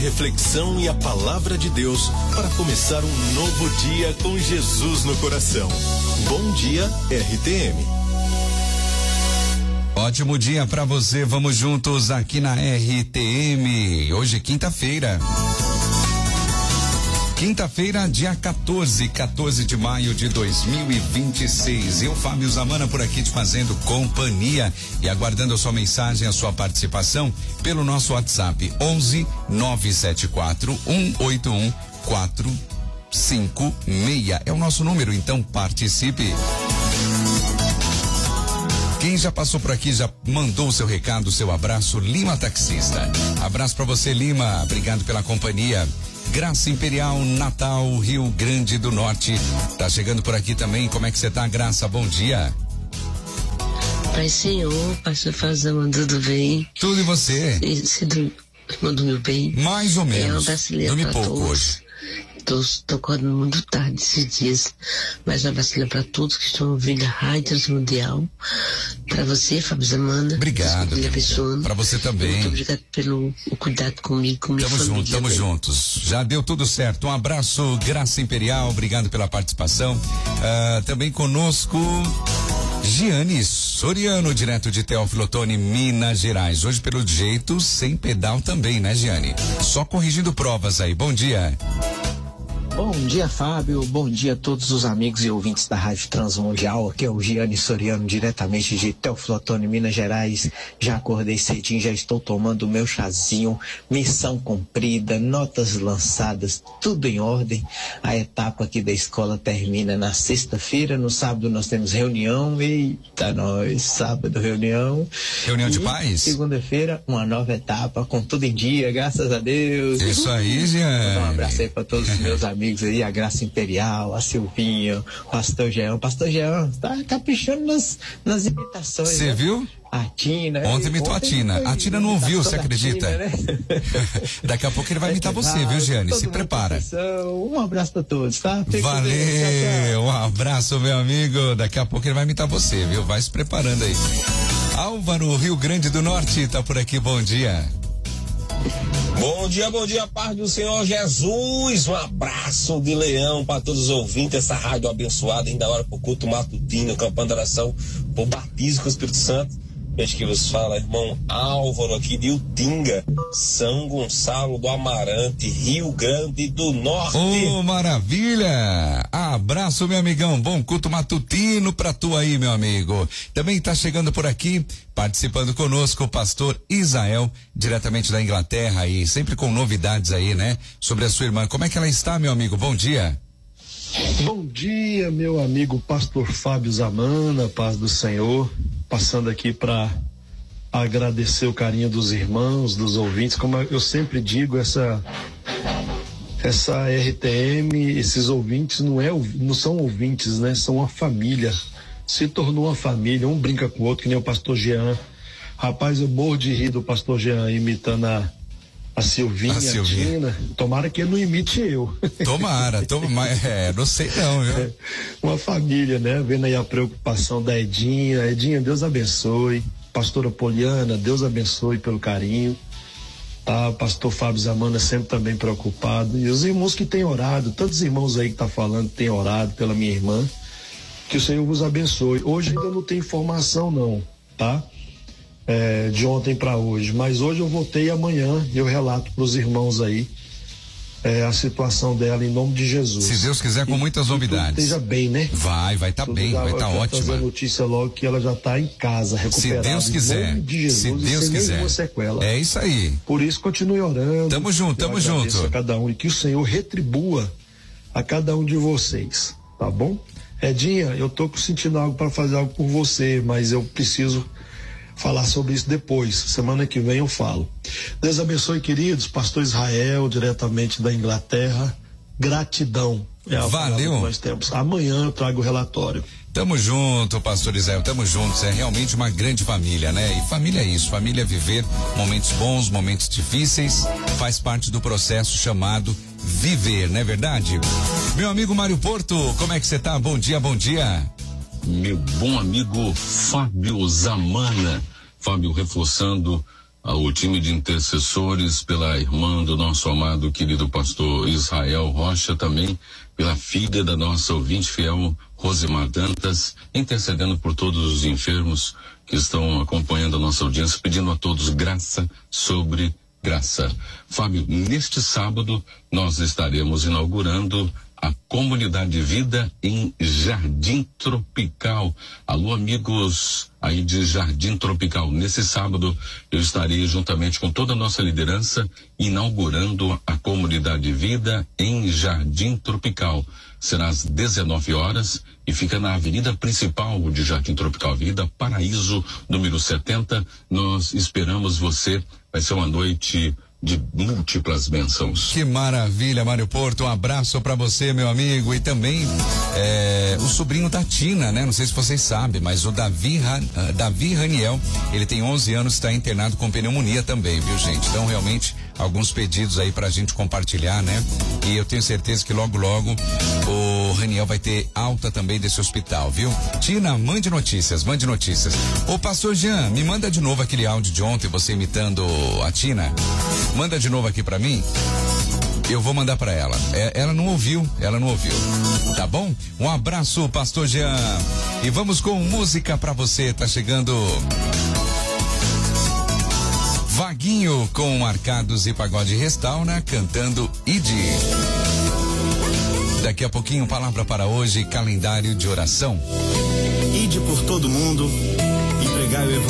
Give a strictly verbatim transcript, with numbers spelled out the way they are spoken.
Reflexão e a palavra de Deus para começar um novo dia com Jesus no coração. Bom dia, R T M. Ótimo dia para você, vamos juntos aqui na R T M. Hoje é quinta-feira. Quinta-feira, dia quatorze, quatorze de maio de dois mil e vinte e seis. Eu, Fábio Zamana, por aqui te fazendo companhia e aguardando a sua mensagem, a sua participação pelo nosso WhatsApp onze nove sete quatro um oito um quatro cinco seis. É o nosso número, então participe. Quem já passou por aqui já mandou o seu recado, o seu abraço, Lima Taxista. Abraço para você, Lima. Obrigado pela companhia. Graça Imperial, Natal, Rio Grande do Norte. Tá chegando por aqui também. Como é que você tá, Graça? Bom dia. Pai Senhor, pastor Fazão, tudo bem? Tudo e você? Você dormiu bem? Mais ou menos. É Dormi pouco todos. hoje. Estou acordando muito tarde esses dias, mas uma vacina para todos que estão ouvindo a Rádio Transmundial. Para você, Fábio Zamana. Obrigado. Para você também. Muito obrigado pelo o cuidado comigo, com minha tamo família. Junto, tamo juntos. Já deu tudo certo. Um abraço, Graça Imperial. Obrigado pela participação. Uh, também conosco, Giane Soriano, direto de Teófilo Otoni, Minas Gerais. Hoje, pelo jeito, sem pedal também, né, Giane? Só corrigindo provas aí. Bom dia. Bom dia, Fábio. Bom dia a todos os amigos e ouvintes da Rádio Transmundial. Aqui é o Giane Soriano, diretamente de Teófilo Otoni, Minas Gerais. Já acordei cedinho, já estou tomando o meu chazinho. Missão cumprida, notas lançadas, tudo em ordem. A etapa aqui da escola termina na sexta-feira. No sábado nós temos reunião. Eita, nós, sábado reunião. Reunião e de paz? Segunda-feira, uma nova etapa, com tudo em dia, graças a Deus. Isso aí, Giane. Um abraço aí para todos os meus amigos. amigos aí, a Graça Imperial, a Silvinha, o Pastor Jean. Pastor Jean tá caprichando nas, nas imitações. Você né? viu? A Tina. Ontem imitou a Tina. A Tina não ouviu, você acredita? Tina, né? Daqui a pouco ele vai imitar você, viu, Giane? Se prepara. Um abraço pra todos, tá? Fique Valeu, um abraço, meu amigo. Daqui a pouco ele vai imitar você, viu? Vai se preparando aí. Álvaro, Rio Grande do Norte, tá por aqui, bom dia. Bom dia, bom dia, paz do Senhor Jesus. Um abraço de leão para todos os ouvintes dessa rádio abençoada, ainda hora pro culto matutino, campanha de oração, por batismo com o Espírito Santo. Este que vos fala, irmão Álvaro, aqui de Utinga, São Gonçalo do Amarante, Rio Grande do Norte. Ô, oh, maravilha! Abraço, meu amigão. Bom culto matutino pra tu aí, meu amigo. Também tá chegando por aqui, participando conosco, o pastor Isael, diretamente da Inglaterra, e sempre com novidades aí, né? Sobre a sua irmã. Como é que ela está, meu amigo? Bom dia. Bom dia, meu amigo pastor Fábio Zamana, paz do Senhor, passando aqui para agradecer o carinho dos irmãos, dos ouvintes. Como eu sempre digo, essa essa R T M, esses ouvintes não, é, não são ouvintes, né? São uma família, se tornou uma família, um brinca com o outro, que nem o pastor Jean. Rapaz, eu morro de rir do pastor Jean imitando a A Silvinha, a Silvinha. Tina, tomara que ele não imite eu. Tomara, tomara, é, não sei não, viu? É, uma família, né? Vendo aí a preocupação da Edinha. Edinha, Deus abençoe. Pastora Poliana, Deus abençoe pelo carinho. Tá? Pastor Fábio Zamana sempre também preocupado. E os irmãos que têm orado, tantos irmãos aí que tá falando, têm orado pela minha irmã. Que o Senhor vos abençoe. Hoje ainda não tem informação não, tá? É, de ontem para hoje, mas hoje eu voltei e amanhã eu relato para os irmãos aí é, a situação dela em nome de Jesus. Se Deus quiser, com e, muitas novidades. Esteja bem, né? Vai, vai estar tá bem, vai estar tá ótima. A notícia logo que ela já está em casa, recuperada. Se Deus quiser, em nome de Jesus, se Deus sem quiser. nenhuma sequela. É isso aí. Por isso continue orando. Tamo junto, tamo junto. A cada um e que o Senhor retribua a cada um de vocês, tá bom? Edinha, eu tô sentindo algo para fazer algo por você, mas eu preciso falar sobre isso depois, semana que vem eu falo. Deus abençoe, queridos, pastor Israel, diretamente da Inglaterra, gratidão. É a Valeu. Que nós temos. Amanhã eu trago o relatório. Tamo junto, pastor Israel, tamo juntos, é realmente uma grande família, né? E família é isso, família é viver momentos bons, momentos difíceis, faz parte do processo chamado viver, não é verdade? Meu amigo Mário Porto, como é que você tá? Bom dia, bom dia. Meu bom amigo Fábio Zamana, Fábio, reforçando ao time de intercessores, pela irmã do nosso amado querido pastor Israel Rocha, também pela filha da nossa ouvinte fiel Rosemar Dantas, intercedendo por todos os enfermos que estão acompanhando a nossa audiência, pedindo a todos graça sobre graça. Fábio, neste sábado nós estaremos inaugurando a Comunidade de Vida em Jardim Tropical. Alô, amigos aí de Jardim Tropical. Nesse sábado eu estarei juntamente com toda a nossa liderança inaugurando a Comunidade de Vida em Jardim Tropical. Será às dezenove horas e fica na avenida principal de Jardim Tropical, Avenida Paraíso, número setenta. Nós esperamos você. Vai ser uma noite de múltiplas bênçãos. Que maravilha, Mário Porto, um abraço pra você, meu amigo, e também é, o sobrinho da Tina, né? Não sei se vocês sabem, mas o Davi, uh, Davi Raniel, ele tem onze anos, está internado com pneumonia também, viu, gente? Então, realmente, alguns pedidos aí pra gente compartilhar, né? E eu tenho certeza que logo, logo o Raniel vai ter alta também desse hospital, viu? Tina, mande notícias, mande notícias. Ô, pastor Jean, me manda de novo aquele áudio de ontem, você imitando a Tina. Manda de novo aqui pra mim. Eu vou mandar pra ela. É, ela não ouviu, ela não ouviu. Tá bom? Um abraço, pastor Jean. E vamos com música pra você. Tá chegando Vaguinho com Arcados e Pagode Restaura cantando Ide. Daqui a pouquinho, palavra para hoje, calendário de oração. Ide por todo mundo e pregai o evangelho.